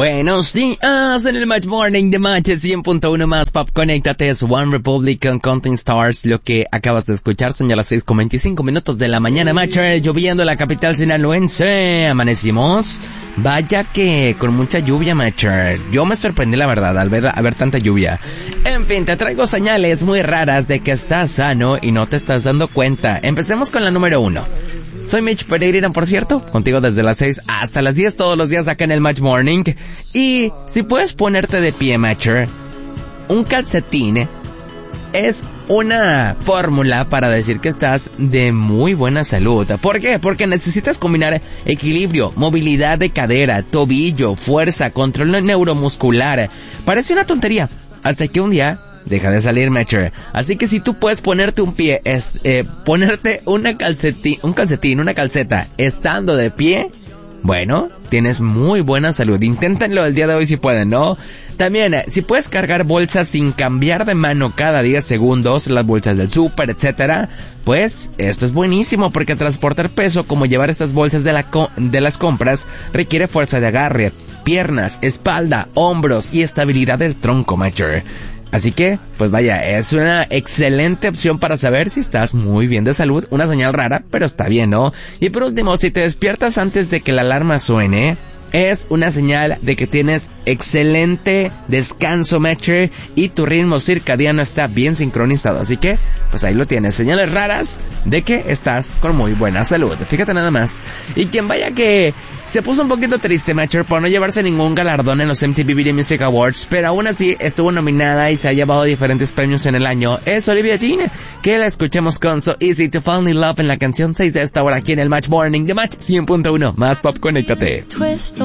Buenos días en el Match Morning de Match 100.1 más Pop. Conéctate, es One Republic con Counting Stars. Lo que acabas de escuchar son ya las 6:25 de la mañana. Match, lloviendo en la capital sinaloense. Amanecimos. Vaya que con mucha lluvia, Match. Yo me sorprendí, la verdad, al ver tanta lluvia. En fin, te traigo señales muy raras de que estás sano y no te estás dando cuenta. Empecemos con la número 1. Soy Mitch Peregrina, por cierto, contigo desde las 6 hasta las 10 todos los días acá en el Match Morning. Y si puedes ponerte de pie, Matcher, un calcetín es una fórmula para decir que estás de muy buena salud. ¿Por qué? Porque necesitas combinar equilibrio, movilidad de cadera, tobillo, fuerza, control neuromuscular. Parece una tontería, hasta que un día deja de salir, Matcher. Así que si tú puedes ponerte un pie, ponerte un calcetín, una calceta, estando de pie, bueno, tienes muy buena salud. Inténtenlo el día de hoy si pueden, ¿no? También, si puedes cargar bolsas sin cambiar de mano cada 10 segundos, las bolsas del súper, etcétera, pues esto es buenísimo, porque transportar peso como llevar estas bolsas de las compras requiere fuerza de agarre, piernas, espalda, hombros y estabilidad del tronco, Matcher. Así que, pues vaya, es una excelente opción para saber si estás muy bien de salud. Una señal rara, pero está bien, ¿no? Y por último, si te despiertas antes de que la alarma suene, es una señal de que tienes excelente descanso, Matcher, y tu ritmo circadiano está bien sincronizado. Así que, pues ahí lo tienes, señales raras de que estás con muy buena salud. Fíjate nada más. Y quien vaya que se puso un poquito triste, Matcher, por no llevarse ningún galardón en los MTV Video Music Awards, pero aún así estuvo nominada y se ha llevado diferentes premios en el año, es Olivia Dean, que la escuchemos con So Easy to Fall in Love en la canción 6 de esta hora aquí en el Match Morning de Match 100.1 más Pop. Conéctate.